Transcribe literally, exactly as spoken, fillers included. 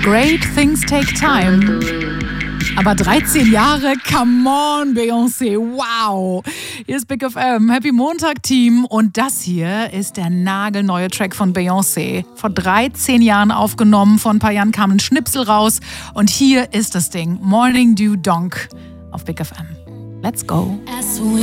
Great things take time. Aber dreizehn Jahre, come on, Beyoncé, wow. Hier ist Big F M, Happy Montag, Team. Und das hier ist der nagelneue Track von Beyoncé. Vor dreizehn Jahren aufgenommen, vor ein paar Jahren kam ein Schnipsel raus. Und hier ist das Ding, Morning Dew Donk auf Big F M. Let's go.